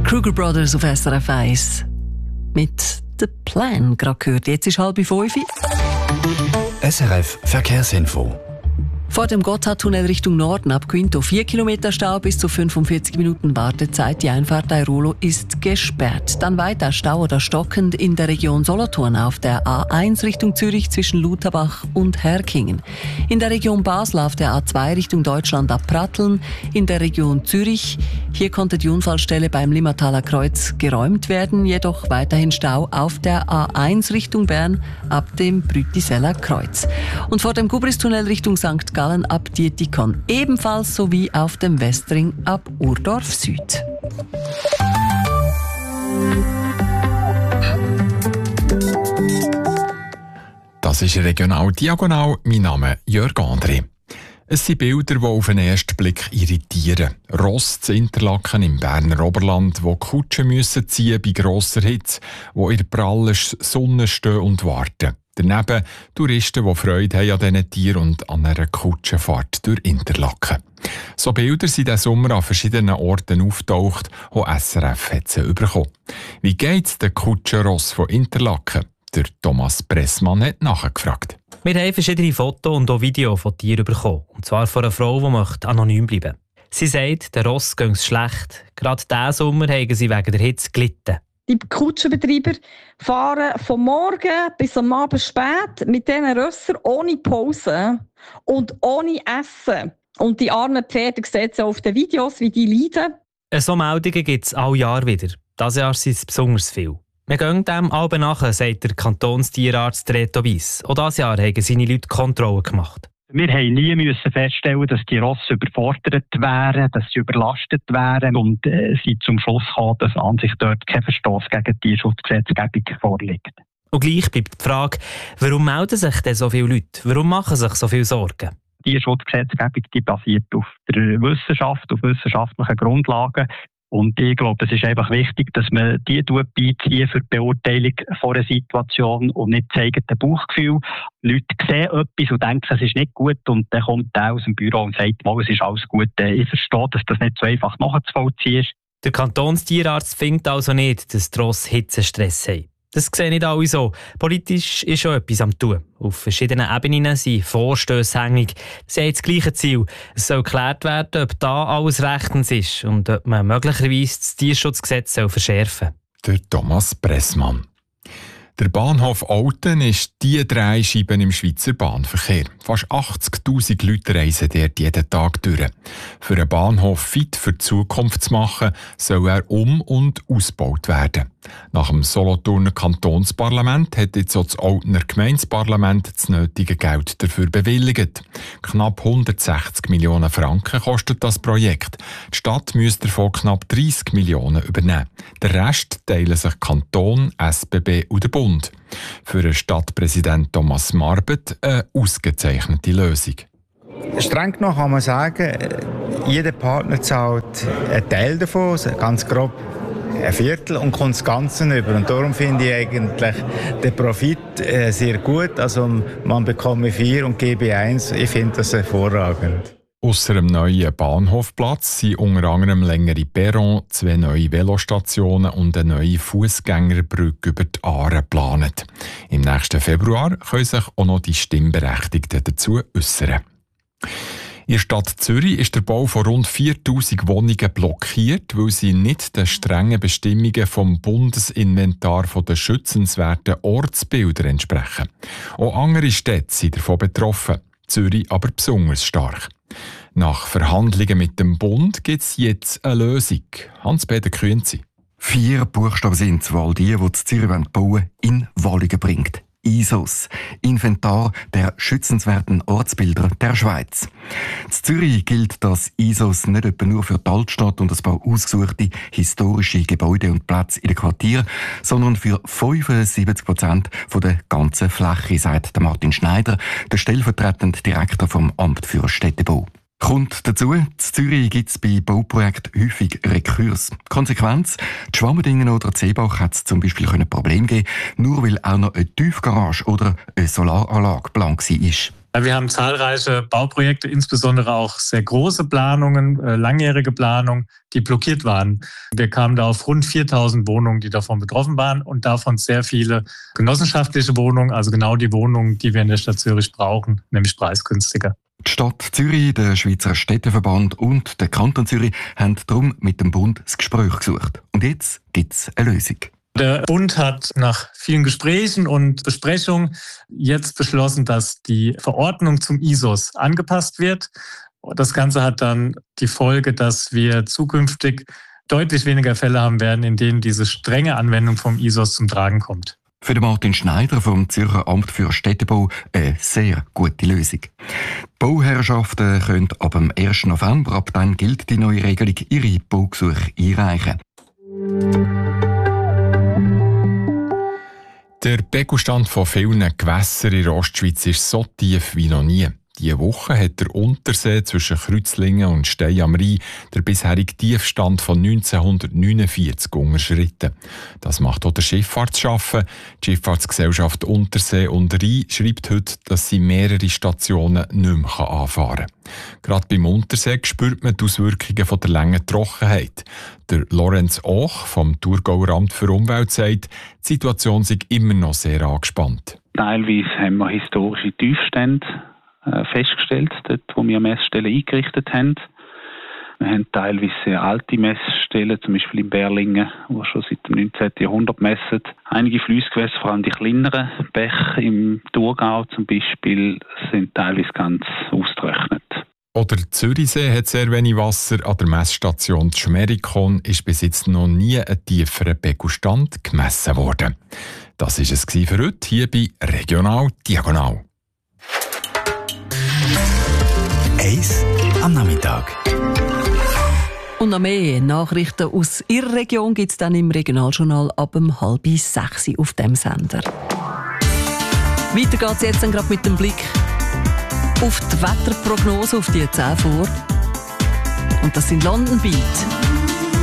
Kruger Brothers auf SRF 1. Mit «The Plan» gerade gehört. Jetzt ist 4:30. SRF Verkehrsinfo. Vor dem Gotthardtunnel Richtung Norden ab Quinto 4 Kilometer Stau bis zu 45 Minuten Wartezeit. Die Einfahrt Airolo ist gesperrt. Dann weiter Stau oder stockend in der Region Solothurn auf der A1 Richtung Zürich zwischen Lutherbach und Herkingen. In der Region Basel auf der A2 Richtung Deutschland ab Pratteln. In der Region Zürich, hier konnte die Unfallstelle beim Limmertaler Kreuz geräumt werden, jedoch weiterhin Stau auf der A1 Richtung Bern ab dem Brütiseller Kreuz. Und vor dem Gubristunnel Richtung St. Gallen ab Dietikon ebenfalls sowie auf dem Westring ab Urdorf Süd. Das ist Regional Diagonal. Mein Name ist Jörg André. Es sind Bilder, die auf den ersten Blick irritieren. Ross zu Interlaken im Berner Oberland, wo Kutschen müssen ziehen bei grosser Hitze, wo in der prallen Sonne stehen und warten. Daneben Touristen, die Freude haben an diesen Tieren und an einer Kutschenfahrt durch Interlaken. So Bilder sind diesen Sommer an verschiedenen Orten auftaucht, wo SRF hat sie bekommen. Wie geht es den Kutschenross von Interlaken? Der Thomas Pressmann hat nachgefragt. Wir haben verschiedene Fotos und auch Videos von Tieren bekommen. Und zwar von einer Frau, die anonym bleiben möchte. Sie sagt, der Ross geht es schlecht. Gerade diesen Sommer haben sie wegen der Hitze gelitten. Die Kutschenbetreiber fahren vom Morgen bis am Abend spät mit diesen Rössern ohne Pause und ohne Essen. Und die armen Pferde sehen Sie auf den Videos, wie die leiden. So Meldungen gibt es alle Jahr wieder. Dieses Jahr sind es besonders viel. Wir gehen dem alle nachher, sagt der Kantonstierarzt Reto Weiss. Auch dieses Jahr haben seine Leute Kontrollen gemacht. Wir mussten nie feststellen, dass die Rosse überfordert wären, dass sie überlastet wären und sind zum Schluss gekommen, dass an sich dort kein Verstoß gegen die Tierschutzgesetzgebung vorliegt. Und gleich bleibt die Frage, warum melden sich denn so viele Leute? Warum machen sich so viele Sorgen? Die Tierschutzgesetzgebung die basiert auf der Wissenschaft, auf wissenschaftlichen Grundlagen. Und ich glaube, es ist einfach wichtig, dass man die beizieht für die Beurteilung von einer Situation und nicht das eigene Bauchgefühl. Leute sehen etwas und denken, es ist nicht gut und dann kommt der aus dem Büro und sagt, mal, es ist alles gut. Ich verstehe, dass das nicht so einfach nachzuvollziehen ist. Der Kantonstierarzt findet also nicht, dass die Rosse Hitzestress haben. Das sehen nicht alle so. Politisch ist schon etwas am Tun. Auf verschiedenen Ebenen sind Vorstösse hängig. Sie haben das gleiche Ziel. Es soll geklärt werden, ob da alles rechtens ist und ob man möglicherweise das Tierschutzgesetz verschärfen soll. Der Thomas Pressmann. Der Bahnhof Olten ist die Drehscheibe im Schweizer Bahnverkehr. Fast 80'000 Leute reisen dort jeden Tag durch. Für einen Bahnhof fit für die Zukunft zu machen, soll er und ausgebaut werden. Nach dem Solothurner Kantonsparlament hat jetzt auch das Oltener Gemeindeparlament das nötige Geld dafür bewilligt. Knapp 160 Millionen Franken kostet das Projekt. Die Stadt müsste davon knapp 30 Millionen übernehmen. Der Rest teilen sich Kanton, SBB und der Bund. Für den Stadtpräsident Thomas Marbet eine ausgezeichnete Lösung. Streng genommen kann man sagen, jeder Partner zahlt einen Teil davon, ganz grob ein Viertel, und kommt das Ganze über. Und darum finde ich eigentlich den Profit sehr gut. Also man bekomme 4 und gebe 1. Ich finde das hervorragend. Ausser dem neuen Bahnhofplatz sind unter anderem längere Perron, 2 neue Velostationen und eine neue Fußgängerbrücke über die Aare geplant. Im nächsten Februar können sich auch noch die Stimmberechtigten dazu äußern. In der Stadt Zürich ist der Bau von rund 4000 Wohnungen blockiert, weil sie nicht den strengen Bestimmungen vom Bundesinventar der schützenswerten Ortsbilder entsprechen. Auch andere Städte sind davon betroffen, Zürich aber besonders stark. Nach Verhandlungen mit dem Bund gibt es jetzt eine Lösung. Hans-Peter Künzi. 4 Buchstaben sind es, weil die Zürich bauen in Walligen bringt. ISOS, Inventar der schützenswerten Ortsbilder der Schweiz. In Zürich gilt das ISOS nicht etwa nur für die Altstadt und ein paar ausgesuchte historische Gebäude und Plätze in den Quartieren, sondern für 75% der ganzen Fläche, sagt Martin Schneider, der stellvertretende Direktor vom Amt für Städtebau. Kommt dazu, in Zürich gibt es bei Bauprojekten häufig Rekurs. Konsequenz, die Schwammerdingen oder Seebach hat es zum Beispiel Probleme geben, nur weil auch noch eine Tiefgarage oder eine Solaranlage geplant war. Wir haben zahlreiche Bauprojekte, insbesondere auch sehr große Planungen, langjährige Planungen, die blockiert waren. Wir kamen da auf rund 4.000 Wohnungen, die davon betroffen waren und davon sehr viele genossenschaftliche Wohnungen, also genau die Wohnungen, die wir in der Stadt Zürich brauchen, nämlich preisgünstiger. Die Stadt Zürich, der Schweizer Städteverband und der Kanton Zürich haben darum mit dem Bund das Gespräch gesucht. Und jetzt gibt es eine Lösung. Der Bund hat nach vielen Gesprächen und Besprechungen jetzt beschlossen, dass die Verordnung zum ISOS angepasst wird. Das Ganze hat dann die Folge, dass wir zukünftig deutlich weniger Fälle haben werden, in denen diese strenge Anwendung vom ISOS zum Tragen kommt. Für den Martin Schneider vom Zürcher Amt für Städtebau eine sehr gute Lösung. Die Bauherrschaften können ab dem 1. November, ab dann gilt die neue Regelung, ihre Baugesuche einreichen. Der Pegelstand von vielen Gewässern in der Ostschweiz ist so tief wie noch nie. Diese Woche hat der Untersee zwischen Kreuzlingen und Stein am Rhein der bisherige Tiefstand von 1949 unterschritten. Das macht auch der Schifffahrt zu schaffen. Die Schifffahrtsgesellschaft Untersee und Rhein schreibt heute, dass sie mehrere Stationen nicht mehr anfahren kann. Gerade beim Untersee spürt man die Auswirkungen von der langen Trockenheit. Der Lorenz Och vom Thurgauer Amt für Umwelt sagt, die Situation sei immer noch sehr angespannt. Teilweise haben wir historische Tiefstände festgestellt, dort wo wir Messstellen eingerichtet haben. Wir haben teilweise sehr alte Messstellen, zum Beispiel in Berlingen, die schon seit dem 19. Jahrhundert messen. Einige Flussgewässer, vor allem die kleineren Bäche im Thurgau zum Beispiel, sind teilweise ganz ausgetrocknet. Oder der Zürichsee hat sehr wenig Wasser. An der Messstation Schmerikon ist bis jetzt noch nie ein tieferer Pegelstand gemessen worden. Das war es für heute hier bei Regional Diagonal. 1 am Nachmittag. Und noch mehr Nachrichten aus Ihrer Region gibt es dann im Regionaljournal ab 5:30 auf dem Sender. Weiter geht es jetzt dann gerade mit dem Blick auf die Wetterprognose, auf die 10 vor. Und das sind London Beat.